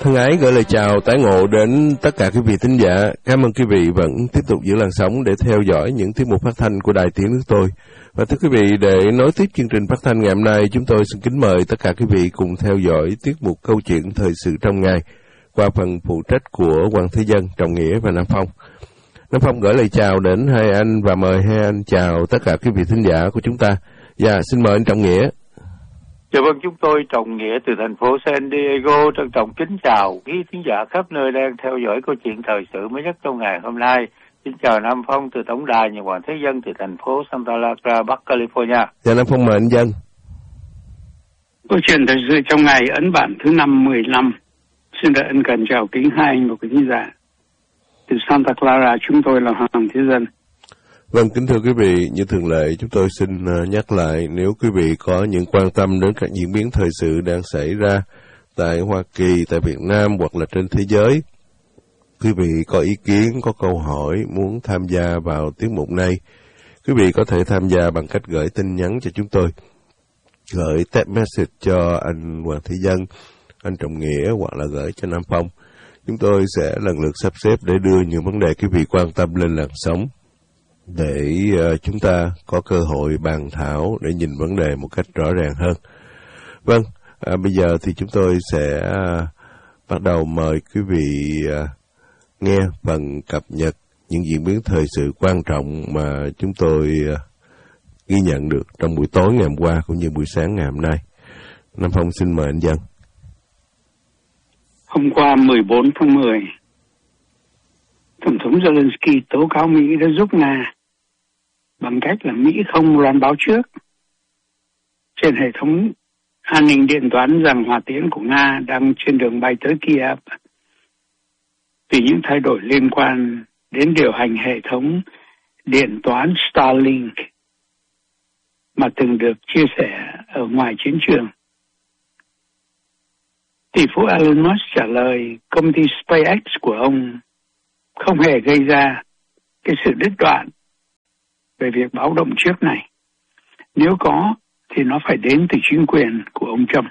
Thân ái gửi lời chào tái ngộ đến tất cả quý vị thính giả. Cảm ơn quý vị vẫn tiếp tục giữ làn sóng để theo dõi những tiết mục phát thanh của Đài Tiếng Nước Tôi. Và thưa quý vị, để nối tiếp chương trình phát thanh ngày hôm nay, chúng tôi xin kính mời tất cả quý vị cùng theo dõi tiết mục câu chuyện thời sự trong ngày qua phần phụ trách của Hoàng Thế Dân, Trọng Nghĩa và Nam Phong. Nam Phong gửi lời chào đến hai anh và mời hai anh chào tất cả quý vị thính giả của chúng ta. Dạ, xin mời anh Trọng Nghĩa. Dạ vâng, chúng tôi Trọng Nghĩa từ thành phố San Diego trân trọng kính chào quý thính giả khắp nơi đang theo dõi câu chuyện thời sự mới nhất trong ngày hôm nay. Xin chào Nam Phong từ tổng đài Nhật Hoàng Thế Dân từ thành phố Santa Clara, Bắc California. Dạ, Nam Phong mời anh Dân. Câu chuyện thời sự trong ngày ấn bản thứ 515. Xin được ân cần chào kính hai anh và quý thính giả. Từ Santa Clara, chúng tôi là Hoàng Thế Dân. Vâng, kính thưa quý vị, như thường lệ, chúng tôi xin nhắc lại, nếu quý vị có những quan tâm đến các diễn biến thời sự đang xảy ra tại Hoa Kỳ, tại Việt Nam hoặc là trên thế giới, quý vị có ý kiến, có câu hỏi, muốn tham gia vào tiết mục này, quý vị có thể tham gia bằng cách gửi tin nhắn cho chúng tôi, gửi text message cho anh Hoàng Thế Dân, anh Trọng Nghĩa hoặc là gửi cho Nam Phong. Chúng tôi sẽ lần lượt sắp xếp để đưa những vấn đề quý vị quan tâm lên làn sóng, để chúng ta có cơ hội bàn thảo để nhìn vấn đề một cách rõ ràng hơn. Vâng, bây giờ thì chúng tôi sẽ bắt đầu mời quý vị nghe phần cập nhật những diễn biến thời sự quan trọng mà chúng tôi ghi nhận được trong buổi tối ngày hôm qua cũng như buổi sáng ngày hôm nay. Nam Phong xin mời anh Dân. Hôm qua 14 tháng 10, Tổng thống Zelensky tố cáo Mỹ đã giúp Nga bằng cách là Mỹ không loan báo trước trên hệ thống an ninh điện toán rằng hỏa tiễn của Nga đang trên đường bay tới Kiev vì những thay đổi liên quan đến điều hành hệ thống điện toán Starlink mà từng được chia sẻ ở ngoài chiến trường. Tỷ phú Elon Musk trả lời công ty SpaceX của ông không hề gây ra cái sự đứt đoạn về việc báo động trước này. Nếu có thì nó phải đến từ chính quyền của ông Trump.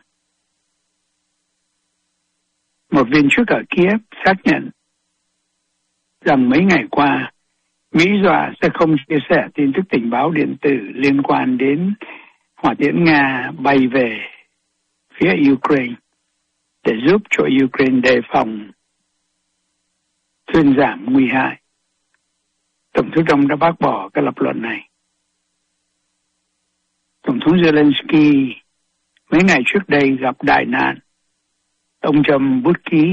Một viên chức ở Kiev xác nhận rằng mấy ngày qua Mỹ dọa sẽ không chia sẻ tin tức tình báo điện tử liên quan đến hỏa tiễn Nga bay về phía Ukraine để giúp cho Ukraine đề phòng thuyên giảm nguy hại. Tổng thống Trump đã bác bỏ cái lập luận này. Tổng thống Zelensky mấy ngày trước đây gặp đại nạn. Ông Trump bút ký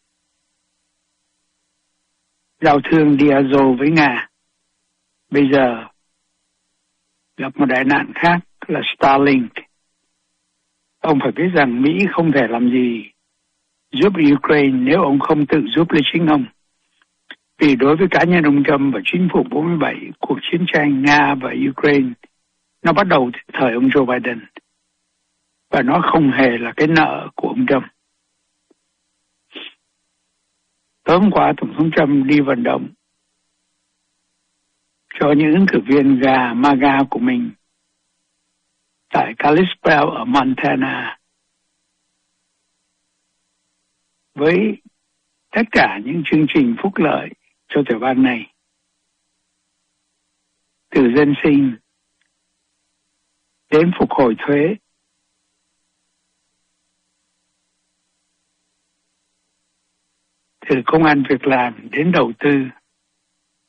giao thương Diazo với Nga. Bây giờ gặp một đại nạn khác là Starlink. Ông phải biết rằng Mỹ không thể làm gì giúp Ukraine nếu ông không tự giúp lấy chính ông. Vì đối với cá nhân ông Trump và chính phủ 47, cuộc chiến tranh Nga và Ukraine nó bắt đầu từ thời ông Joe Biden. Và nó không hề là cái nợ của ông Trump. Tối hôm qua, Tổng thống Trump đi vận động cho những ứng cử viên gà MAGA của mình tại Kalispell ở Montana với tất cả những chương trình phúc lợi cho tiểu bang này, từ dân sinh đến phục hồi thuế, từ công ăn việc làm đến đầu tư.